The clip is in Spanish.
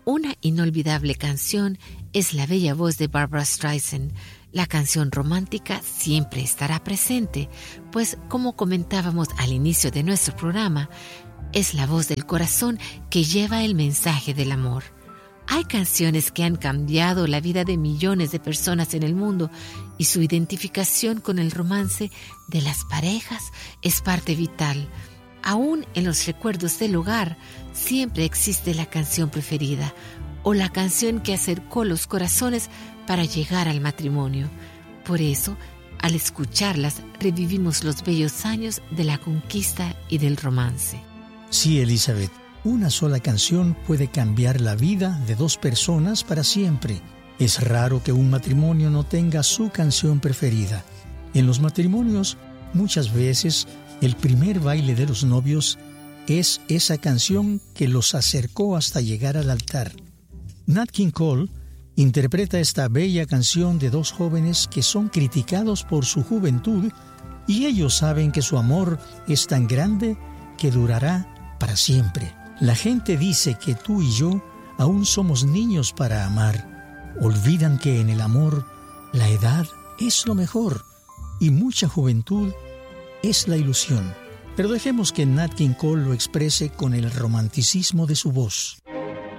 Una inolvidable canción es la bella voz de Barbra Streisand. La canción romántica siempre estará presente, pues como comentábamos al inicio de nuestro programa, es la voz del corazón que lleva el mensaje del amor. Hay canciones que han cambiado la vida de millones de personas en el mundo y su identificación con el romance de las parejas es parte vital. Aún en los recuerdos del hogar siempre existe la canción preferida o la canción que acercó los corazones para llegar al matrimonio. Por eso, al escucharlas, revivimos los bellos años de la conquista y del romance. Sí, Elizabeth, una sola canción puede cambiar la vida de dos personas para siempre. Es raro que un matrimonio no tenga su canción preferida. En los matrimonios, muchas veces, el primer baile de los novios es esa canción que los acercó hasta llegar al altar. Nat King Cole interpreta esta bella canción de dos jóvenes que son criticados por su juventud y ellos saben que su amor es tan grande que durará para siempre. La gente dice que tú y yo aún somos niños para amar. Olvidan que en el amor la edad es lo mejor y mucha juventud es la ilusión. Pero dejemos que Nat King Cole lo exprese con el romanticismo de su voz.